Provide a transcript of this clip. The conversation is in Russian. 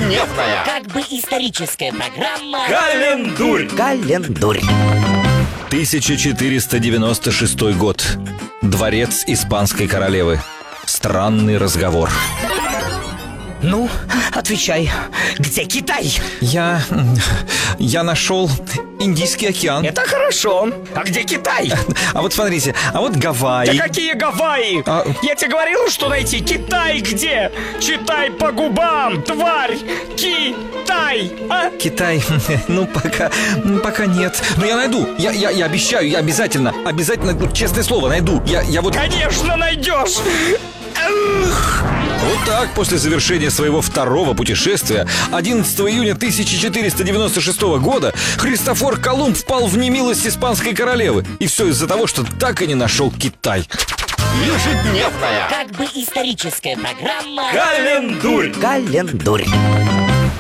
Ежедневная. Как бы историческая программа. Календурь. 1496 год. Дворец испанской королевы. Странный разговор. Ну, отвечай, где Китай? Я нашел Индийский океан. Это хорошо. А где Китай? А вот смотрите, а вот Гавайи. Да какие Гавайи? Я тебе говорил, что найти. Китай где? Читай по губам, тварь. Китай, а? Китай, пока нет. Но я найду, я обещаю, я обязательно, честное слово, найду. Я вот... Конечно найдешь. Вот так, после завершения своего второго путешествия 11 июня 1496 года Христофор Колумб впал в немилость испанской королевы. И все из-за того, что так и не нашел Китай. Ежедневная. Как бы историческая программа. Календурь.